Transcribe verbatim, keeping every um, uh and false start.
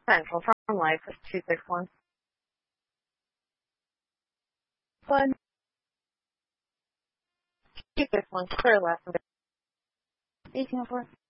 Central Farm Life is two six one. One. two six one, clear left. Speaking of